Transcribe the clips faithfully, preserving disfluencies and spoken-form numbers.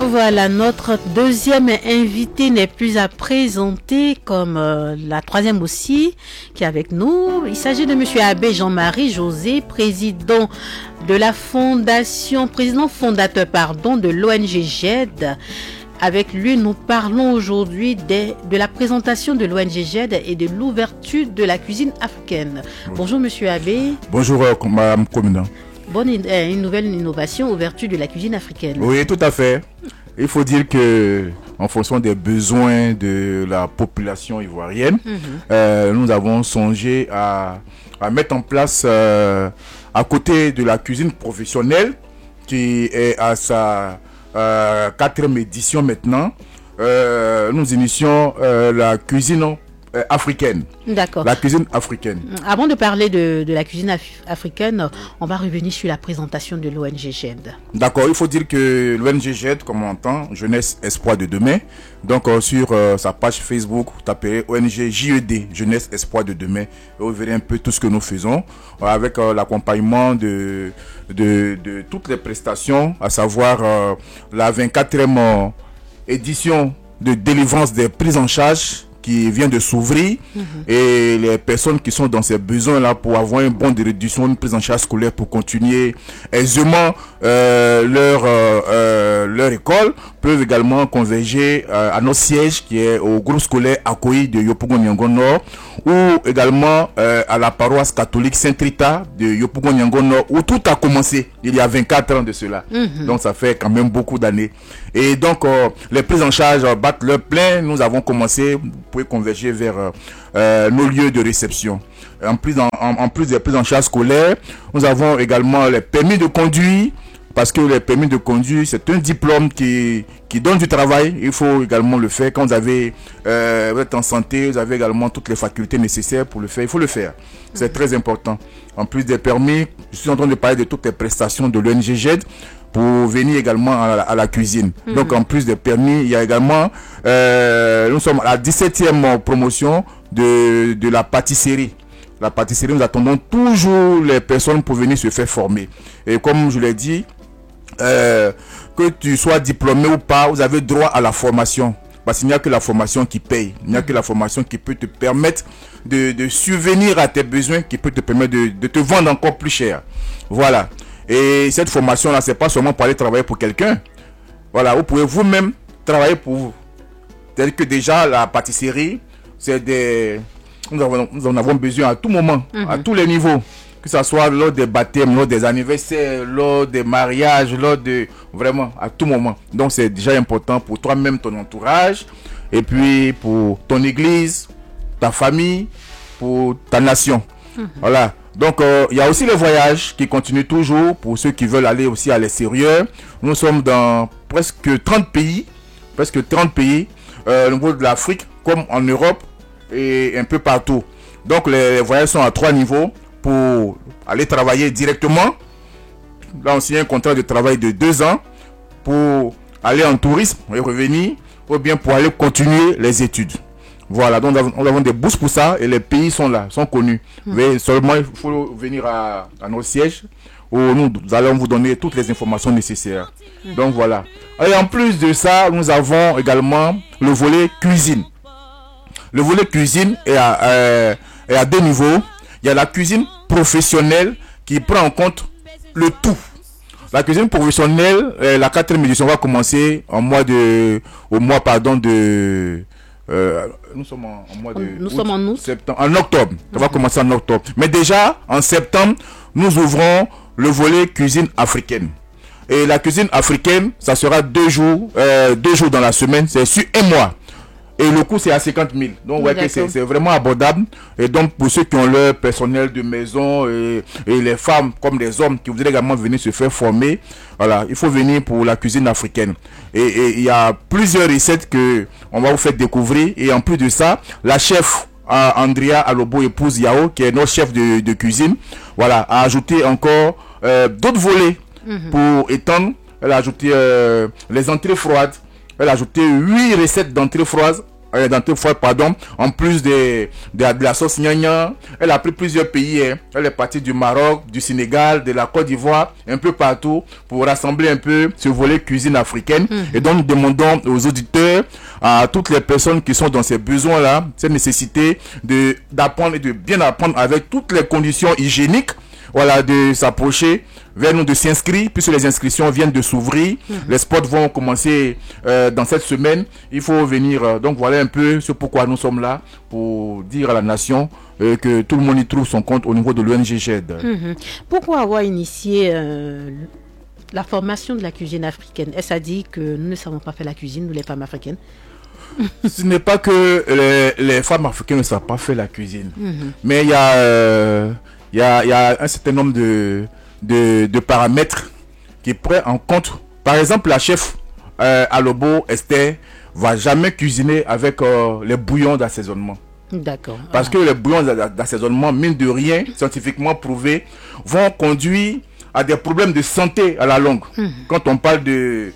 Voilà, notre deuxième invité n'est plus à présenter, comme euh, la troisième aussi, qui est avec nous. Il s'agit de monsieur Abbé Jean-Marie José, président de la fondation, président fondateur, pardon, de l'O N G G E D. Avec lui, nous parlons aujourd'hui de, de la présentation de l'O N G G E D et de l'ouverture de la cuisine africaine. Oui. Bonjour monsieur Abbé. Bonjour euh, madame commandant. Bonne euh, une nouvelle innovation, ouverture de la cuisine africaine. Oui, tout à fait. Il faut dire que, en fonction des besoins de la population ivoirienne, mm-hmm. euh, nous avons songé à, à mettre en place, euh, à côté de la cuisine professionnelle, qui est à sa euh, quatrième édition maintenant, euh, nous initions euh, la cuisine Euh, africaine. D'accord. La cuisine africaine. Avant de parler de, de la cuisine af- africaine, on va revenir sur la présentation de l'O N G G E D. D'accord, il faut dire que l'O N G G E D, comme on entend, Jeunesse Espoir de Demain. Donc euh, sur euh, sa page Facebook, vous tapez O N G J E D, Jeunesse Espoir de Demain, et vous verrez un peu tout ce que nous faisons, euh, avec euh, l'accompagnement de, de, de toutes les prestations, à savoir euh, la vingt-quatrième euh, édition de délivrance des prises en charge qui vient de s'ouvrir, mmh. et les personnes qui sont dans ces besoins-là pour avoir un bon de réduction, une prise en charge scolaire pour continuer aisément euh, leur, euh, euh, leur école, peuvent également converger euh, à notre siège qui est au groupe scolaire accueilli de Yopougon-Niango Nord, ou également euh, à la paroisse catholique Saint-Rita de Yopougon-Niango Nord, où tout a commencé il y a vingt-quatre ans de cela. Mmh. Donc ça fait quand même beaucoup d'années. Et donc euh, les prises en charge euh, battent leur plein. Nous avons commencé, vous pouvez converger vers euh, euh, nos lieux de réception. En plus, en, en, en plus des prises en charge scolaires, nous avons également les permis de conduire, parce que les permis de conduire, c'est un diplôme qui, qui donne du travail. Il faut également le faire. Quand vous, avez, euh, vous êtes en santé, vous avez également toutes les facultés nécessaires pour le faire. Il faut le faire. C'est mmh. très important. En plus des permis, je suis en train de parler de toutes les prestations de l'O N G G E D pour venir également à la, à la cuisine. Mmh. Donc en plus des permis, il y a également, euh, nous sommes à la dix-septième promotion de, de la pâtisserie. La pâtisserie, nous attendons toujours les personnes pour venir se faire former. Et comme je l'ai dit, Euh, que tu sois diplômé ou pas, vous avez droit à la formation. Parce qu'il n'y a que la formation qui paye. Il n'y a que la formation qui peut te permettre de, de subvenir à tes besoins, qui peut te permettre de, de te vendre encore plus cher. Voilà. Et cette formation-là, c'est pas seulement pour aller travailler pour quelqu'un. Voilà, vous pouvez vous-même travailler pour vous. C'est-à-dire que déjà, la pâtisserie, c'est des... Nous, avons, nous en avons besoin à tout moment, mm-hmm. à tous les niveaux. Que ce soit lors des baptêmes, lors des anniversaires, lors des mariages, lors de... Vraiment, à tout moment. Donc, c'est déjà important pour toi-même, ton entourage, et puis pour ton église, ta famille, pour ta nation. Mmh. Voilà. Donc, il euh, y a aussi les voyages qui continuent toujours pour ceux qui veulent aller aussi à l'extérieur. Nous sommes dans presque trente pays, presque trente pays, euh, au niveau de l'Afrique, comme en Europe et un peu partout. Donc, les, les voyages sont à trois niveaux. Pour aller travailler directement, là on signe un contrat de travail de deux ans pour aller en tourisme et revenir, ou bien pour aller continuer les études. Voilà, donc nous avons, nous avons des bourses pour ça et les pays sont là, sont connus. Mmh. Mais seulement il faut venir à, à nos sièges où nous, nous allons vous donner toutes les informations nécessaires. Mmh. Donc voilà. Et en plus de ça, nous avons également le volet cuisine. Le volet cuisine est à, euh, est à deux niveaux. Il y a la cuisine professionnelle qui prend en compte le tout. La cuisine professionnelle, euh, la quatrième édition va commencer en mois de, au mois pardon de, euh, nous sommes en, en mois de, nous août, sommes en août, septembre, en octobre. Ça mm-hmm. va commencer en octobre. Mais déjà en septembre, nous ouvrons le volet cuisine africaine. Et la cuisine africaine, ça sera deux jours, euh, deux jours dans la semaine, c'est sur un mois. Et le coût, c'est à cinquante mille. Donc, ouais, c'est, c'est vraiment abordable. Et donc, pour ceux qui ont leur personnel de maison et, et les femmes comme les hommes qui voudraient également venir se faire former, voilà, il faut venir pour la cuisine africaine. Et il y a plusieurs recettes que on va vous faire découvrir. Et en plus de ça, la chef euh, Andrea Alobo, épouse Yao, qui est notre chef de, de cuisine, voilà, a ajouté encore euh, d'autres volets mm-hmm. pour étendre. Elle a ajouté euh, les entrées froides. Elle a ajouté huit recettes d'entrées froides euh, dans deux fois, pardon, en plus de, de, de la sauce gnagnan, elle a pris plusieurs pays. Hein. Elle est partie du Maroc, du Sénégal, de la Côte d'Ivoire, un peu partout, pour rassembler un peu ce volet cuisine africaine. Mmh. Et donc, nous demandons aux auditeurs, à toutes les personnes qui sont dans ces besoins-là, cette nécessité de d'apprendre et de bien apprendre avec toutes les conditions hygiéniques, voilà, de s'approcher vers nous, de s'inscrire, puisque les inscriptions viennent de s'ouvrir. Mmh. Les spots vont commencer euh, dans cette semaine. Il faut venir. Euh, donc voilà un peu ce pourquoi nous sommes là, pour dire à la nation euh, que tout le monde y trouve son compte au niveau de l'O N G J E D. Mmh. Pourquoi avoir initié euh, la formation de la cuisine africaine? Est-ce à dire que nous ne savons pas faire la cuisine, nous les femmes africaines? Ce n'est pas que les, les femmes africaines ne savent pas faire la cuisine. Mmh. Mais il y a... Euh, Il y, a, il y a un certain nombre de, de, de paramètres qui prennent en compte. Par exemple, la chef euh, Alobo Esther va jamais cuisiner avec euh, les bouillons d'assaisonnement. D'accord. Parce ah. que les bouillons d'assaisonnement, mine de rien, scientifiquement prouvés, vont conduire à des problèmes de santé à la longue. Mmh. Quand on parle de...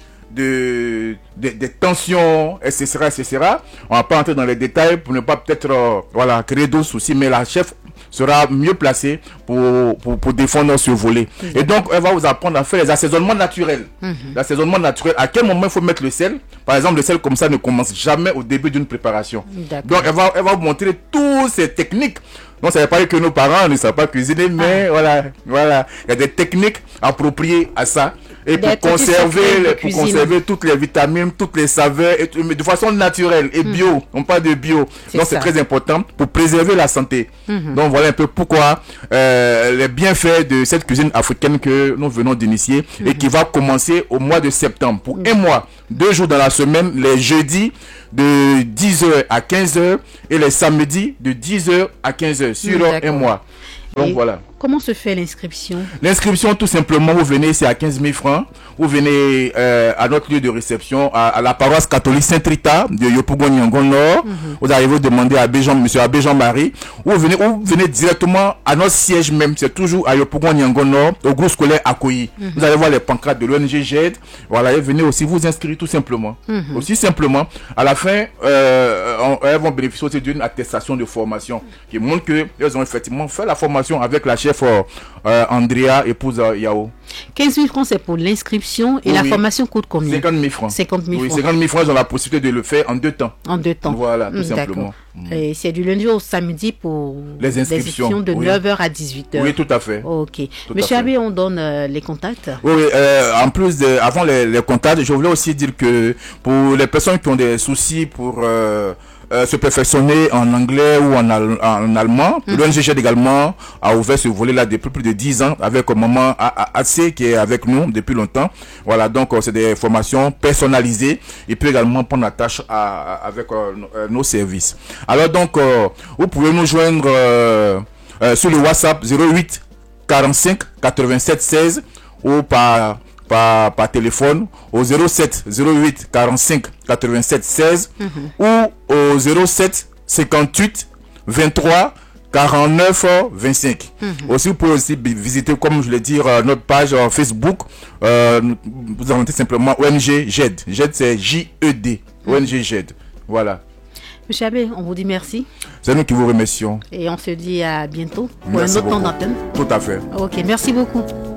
De, de, de tensions, et cetera, et cetera. On va pas entrer dans les détails pour ne pas peut-être euh, voilà, créer d'autres soucis, mais la chef sera mieux placée pour, pour, pour défendre ce volet. Mmh. Et donc, elle va vous apprendre à faire les assaisonnements naturels. Mmh. L'assaisonnement naturel, à quel moment il faut mettre le sel? Par exemple, le sel comme ça ne commence jamais au début d'une préparation. Donc, elle va, elle va vous montrer toutes ces techniques. Donc, ça ne veut pas dire que nos parents ne savent pas cuisiner, mais ah. voilà, voilà, il y a des techniques appropriées à ça. Et pour conserver, pour conserver toutes les vitamines, toutes les saveurs, et, mais de façon naturelle et bio. Mmh. On parle de bio. Donc c'est très important pour préserver la santé. Mmh. Donc voilà un peu pourquoi euh, les bienfaits de cette cuisine africaine que nous venons d'initier mmh. et qui va commencer au mois de septembre. Pour mmh. un mois, deux jours dans la semaine, les jeudis de dix heures à quinze heures et les samedis de dix heures à quinze heures sur mmh, un mois. Donc et voilà. Comment se fait l'inscription? L'inscription, tout simplement, vous venez, c'est à quinze mille francs. Vous venez euh, à notre lieu de réception, à, à la paroisse catholique Saint-Rita de Yopougon-Yangon Nord. Mm-hmm. Vous arrivez, vous demandez à Béjean, monsieur Abbé Jean-Marie. Ou vous venez, ou vous venez directement à notre siège même. C'est toujours à Yopougon-Yangon Nord, au groupe scolaire Akoyi. Mm-hmm. Vous allez voir les pancartes de l'O N G J E D. Voilà, et venez aussi vous inscrire tout simplement. Mm-hmm. Aussi simplement. À la fin, euh, on, elles vont bénéficier aussi d'une attestation de formation qui montre qu'elles ont effectivement fait la formation avec la chef euh, Andrea, épouse euh, Yao. quinze mille francs, c'est pour l'inscription et oui, la oui. formation coûte combien? cinquante mille francs. cinquante mille oui, francs. cinquante mille francs, ils ont la possibilité de le faire en deux temps. En deux temps. Voilà, tout mmh, simplement. Mmh. Et c'est du lundi au samedi pour les inscriptions, les inscriptions de oui. neuf heures à dix-huit heures. Oui, tout à fait. Ok. Tout Monsieur Abbé, on donne euh, les contacts? Oui, oui euh, en plus, de, avant les, les contacts, je voulais aussi dire que pour les personnes qui ont des soucis pour... Euh, Euh, se perfectionner en anglais ou en, al en allemand. Mm-hmm. L'O N G J E D également a ouvert ce volet-là depuis plus de dix ans avec un maman A C qui est avec nous depuis longtemps. Voilà, donc euh, c'est des formations personnalisées. Il peut également prendre la tâche à, à, avec euh, nos services. Alors donc, euh, vous pouvez nous joindre euh, euh, sur le WhatsApp zéro huit quarante-cinq quatre-vingt-sept seize ou par... Par, par téléphone au zéro sept zéro huit quarante-cinq quatre-vingt-sept seize mm-hmm. ou au zéro sept cinquante-huit vingt-trois quarante-neuf vingt-cinq. Mm-hmm. Aussi, vous pouvez aussi visiter, comme je l'ai dit, euh, notre page euh, Facebook. Euh, vous inventez simplement O N G J E D. J E D, c'est J E D. Mm-hmm. O N G J E D. Voilà. Monsieur Abbé, on vous dit merci. C'est nous qui vous remercions. Et on se dit à bientôt pour merci un autre temps d'antenne. Tout à fait. Ok, merci beaucoup.